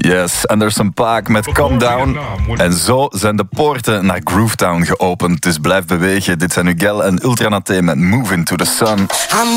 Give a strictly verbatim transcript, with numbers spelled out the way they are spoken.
Yes, Anderson .Paak met Calm Down. En zo zijn de poorten naar Groovetown geopend. Dus blijf bewegen. Dit zijn Ugel en Ultranaté met Move Into the Sun.